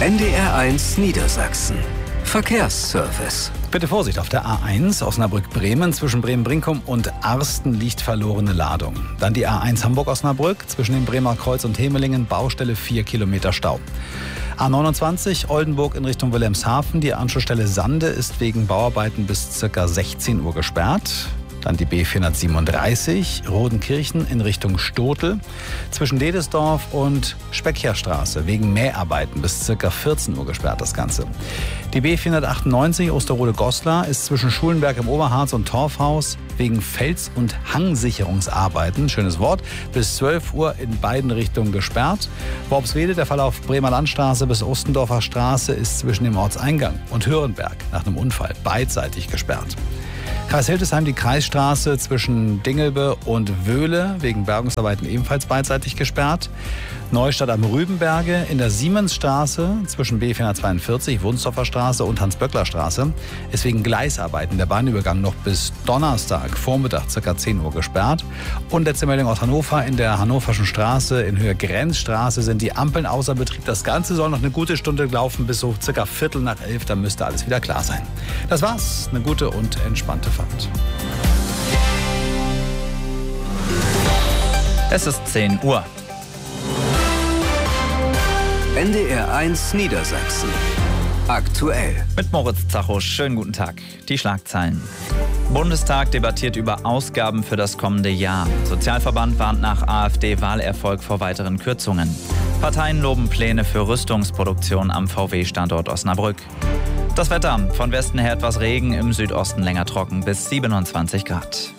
NDR1 Niedersachsen. Verkehrsservice. Bitte Vorsicht, auf der A1 Osnabrück-Bremen zwischen Bremen-Brinkum und Arsten liegt verlorene Ladung. Dann die A1 Hamburg-Osnabrück zwischen dem Bremer Kreuz und Hemelingen, Baustelle 4 Kilometer Stau. A29 Oldenburg in Richtung Wilhelmshaven, die Anschlussstelle Sande ist wegen Bauarbeiten bis ca. 16 Uhr gesperrt. Dann die B437 Rodenkirchen in Richtung Stotel zwischen Dedesdorf und Speckherstraße wegen Mäharbeiten bis ca. 14 Uhr gesperrt das Ganze. Die B498 Osterode-Goslar ist zwischen Schulenberg im Oberharz und Torfhaus wegen Fels- und Hangsicherungsarbeiten, schönes Wort, bis 12 Uhr in beiden Richtungen gesperrt. Worpswede, der Verlauf Bremer Landstraße bis Ostendorfer Straße ist zwischen dem Ortseingang und Hörenberg nach einem Unfall beidseitig gesperrt. Kreis Hildesheim, die Kreisstraße zwischen Dingelbe und Wöhle wegen Bergungsarbeiten ebenfalls beidseitig gesperrt. Neustadt am Rübenberge in der Siemensstraße zwischen B442, Wunsdorfer Straße und Hans-Böckler-Straße ist wegen Gleisarbeiten der Bahnübergang noch bis Donnerstag Vormittag ca. 10 Uhr gesperrt. Und letzte Meldung aus Hannover, in der Hannoverschen Straße in Höhe Grenzstraße sind die Ampeln außer Betrieb. Das Ganze soll noch eine gute Stunde laufen bis so ca. 11:15, dann müsste alles wieder klar sein. Das war's, eine gute und entspannte Fahrt. Es ist 10 Uhr. NDR1 Niedersachsen. Aktuell. Mit Moritz Zacho, schönen guten Tag. Die Schlagzeilen. Bundestag debattiert über Ausgaben für das kommende Jahr. Sozialverband warnt nach AfD-Wahlerfolg vor weiteren Kürzungen. Parteien loben Pläne für Rüstungsproduktion am VW-Standort Osnabrück. Das Wetter. Von Westen her etwas Regen, im Südosten länger trocken bis 27 Grad.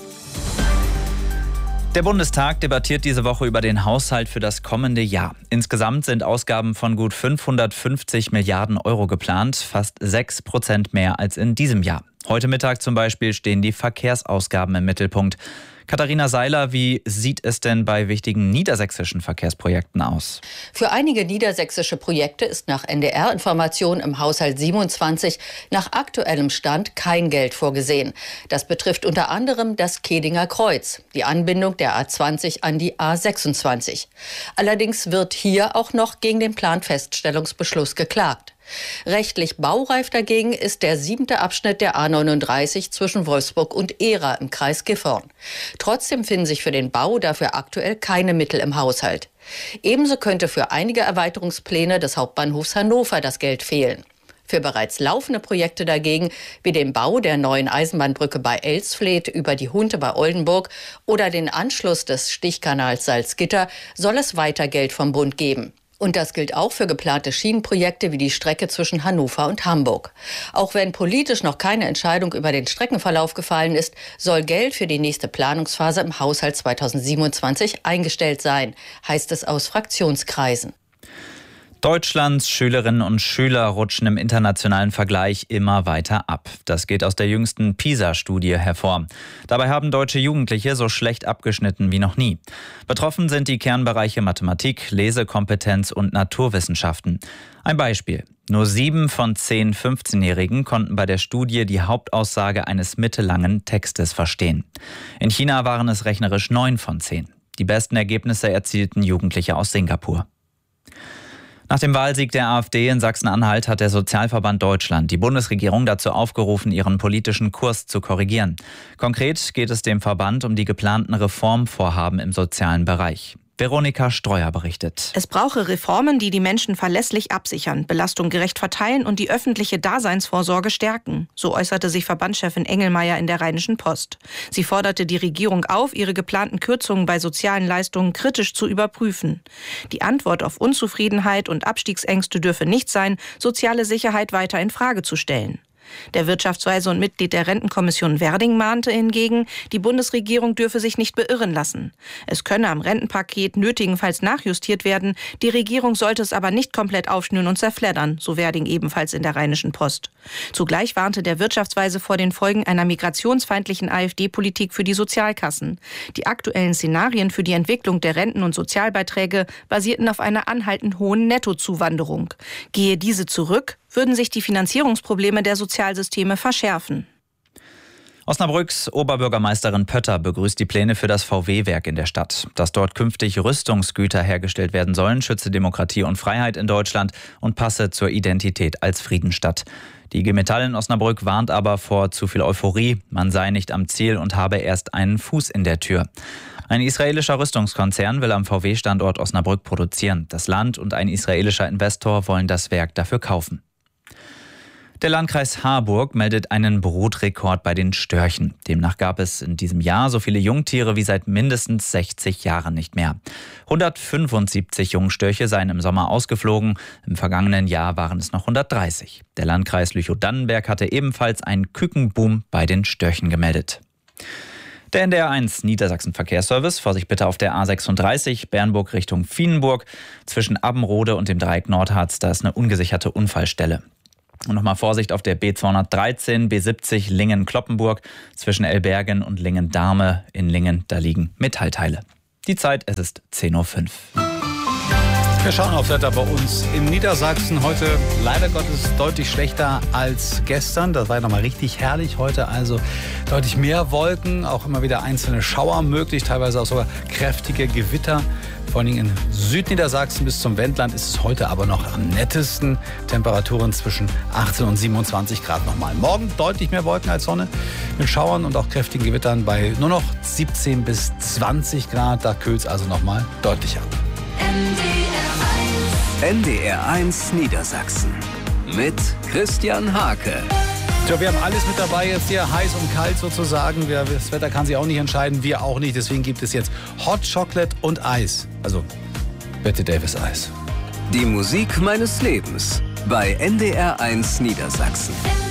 Der Bundestag debattiert diese Woche über den Haushalt für das kommende Jahr. Insgesamt sind Ausgaben von gut 550 Milliarden Euro geplant, fast 6% mehr als in diesem Jahr. Heute Mittag zum Beispiel stehen die Verkehrsausgaben im Mittelpunkt. Katharina Seiler, wie sieht es denn bei wichtigen niedersächsischen Verkehrsprojekten aus? Für einige niedersächsische Projekte ist nach NDR-Information im Haushalt 27 nach aktuellem Stand kein Geld vorgesehen. Das betrifft unter anderem das Kedinger Kreuz, die Anbindung der A20 an die A26. Allerdings wird hier auch noch gegen den Planfeststellungsbeschluss geklagt. Rechtlich baureif dagegen ist der 7. Abschnitt der A39 zwischen Wolfsburg und Ehra im Kreis Gifhorn. Trotzdem finden sich für den Bau dafür aktuell keine Mittel im Haushalt. Ebenso könnte für einige Erweiterungspläne des Hauptbahnhofs Hannover das Geld fehlen. Für bereits laufende Projekte dagegen, wie den Bau der neuen Eisenbahnbrücke bei Elsfleth über die Hunte bei Oldenburg oder den Anschluss des Stichkanals Salzgitter, soll es weiter Geld vom Bund geben. Und das gilt auch für geplante Schienenprojekte wie die Strecke zwischen Hannover und Hamburg. Auch wenn politisch noch keine Entscheidung über den Streckenverlauf gefallen ist, soll Geld für die nächste Planungsphase im Haushalt 2027 eingestellt sein, heißt es aus Fraktionskreisen. Deutschlands Schülerinnen und Schüler rutschen im internationalen Vergleich immer weiter ab. Das geht aus der jüngsten PISA-Studie hervor. Dabei haben deutsche Jugendliche so schlecht abgeschnitten wie noch nie. Betroffen sind die Kernbereiche Mathematik, Lesekompetenz und Naturwissenschaften. Ein Beispiel. Nur 7 von 10 15-Jährigen konnten bei der Studie die Hauptaussage eines mittellangen Textes verstehen. In China waren es rechnerisch 9 von 10. Die besten Ergebnisse erzielten Jugendliche aus Singapur. Nach dem Wahlsieg der AfD in Sachsen-Anhalt hat der Sozialverband Deutschland die Bundesregierung dazu aufgerufen, ihren politischen Kurs zu korrigieren. Konkret geht es dem Verband um die geplanten Reformvorhaben im sozialen Bereich. Veronika Streuer berichtet. Es brauche Reformen, die die Menschen verlässlich absichern, Belastung gerecht verteilen und die öffentliche Daseinsvorsorge stärken. So äußerte sich Verbandschefin Engelmeier in der Rheinischen Post. Sie forderte die Regierung auf, ihre geplanten Kürzungen bei sozialen Leistungen kritisch zu überprüfen. Die Antwort auf Unzufriedenheit und Abstiegsängste dürfe nicht sein, soziale Sicherheit weiter in Frage zu stellen. Der Wirtschaftsweise und Mitglied der Rentenkommission Werding mahnte hingegen, die Bundesregierung dürfe sich nicht beirren lassen. Es könne am Rentenpaket nötigenfalls nachjustiert werden, die Regierung sollte es aber nicht komplett aufschnüren und zerfleddern, so Werding ebenfalls in der Rheinischen Post. Zugleich warnte der Wirtschaftsweise vor den Folgen einer migrationsfeindlichen AfD-Politik für die Sozialkassen. Die aktuellen Szenarien für die Entwicklung der Renten- und Sozialbeiträge basierten auf einer anhaltend hohen Nettozuwanderung. Gehe diese zurück, würden sich die Finanzierungsprobleme der Sozialsysteme verschärfen. Osnabrücks Oberbürgermeisterin Pötter begrüßt die Pläne für das VW-Werk in der Stadt. Dass dort künftig Rüstungsgüter hergestellt werden sollen, schütze Demokratie und Freiheit in Deutschland und passe zur Identität als Friedensstadt. Die IG Metall in Osnabrück warnt aber vor zu viel Euphorie. Man sei nicht am Ziel und habe erst einen Fuß in der Tür. Ein israelischer Rüstungskonzern will am VW-Standort Osnabrück produzieren. Das Land und ein israelischer Investor wollen das Werk dafür kaufen. Der Landkreis Harburg meldet einen Brutrekord bei den Störchen. Demnach gab es in diesem Jahr so viele Jungtiere wie seit mindestens 60 Jahren nicht mehr. 175 Jungstörche seien im Sommer ausgeflogen. Im vergangenen Jahr waren es noch 130. Der Landkreis Lüchow-Dannenberg hatte ebenfalls einen Kükenboom bei den Störchen gemeldet. Der NDR 1 Niedersachsen Verkehrsservice, Vorsicht bitte auf der A36 Bernburg Richtung Vienenburg. Zwischen Abbenrode und dem Dreieck Nordharz, da ist eine ungesicherte Unfallstelle. Und nochmal Vorsicht auf der B213, B70 Lingen-Kloppenburg. Zwischen Elbergen und Lingen-Dahme in Lingen, da liegen Metallteile. Die Zeit, es ist 10:05 Uhr. Wir schauen aufs Wetter bei uns in Niedersachsen. Heute leider Gottes deutlich schlechter als gestern. Das war ja nochmal richtig herrlich. Heute also deutlich mehr Wolken, auch immer wieder einzelne Schauer möglich, teilweise auch sogar kräftige Gewitter. Vor allem in Südniedersachsen bis zum Wendland ist es heute aber noch am nettesten. Temperaturen zwischen 18 und 27 Grad nochmal. Morgen deutlich mehr Wolken als Sonne mit Schauern und auch kräftigen Gewittern bei nur noch 17 bis 20 Grad. Da kühlt es also nochmal deutlich ab. NDR 1 Niedersachsen mit Christian Hake. Tja, wir haben alles mit dabei jetzt hier, heiß und kalt sozusagen. Das Wetter kann sich auch nicht entscheiden, wir auch nicht. Deswegen gibt es jetzt Hot Chocolate und Eis. Also Bette Davis Eis. Die Musik meines Lebens bei NDR 1 Niedersachsen.